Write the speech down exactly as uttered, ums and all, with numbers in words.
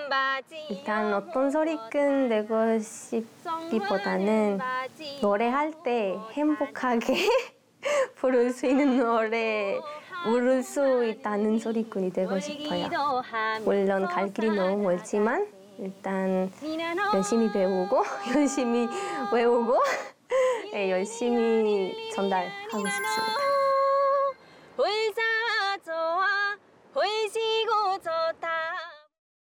일단 어떤 소리꾼 되고 싶기보다는 노래할 때 행복하게 부를 수 있는 노래, 부를 수 있다는 소리꾼이 되고 싶어요. 물론 갈 길이 너무 멀지만 일단 열심히 배우고 열심히 외우고 네, 열심히 전달하고 싶습니다.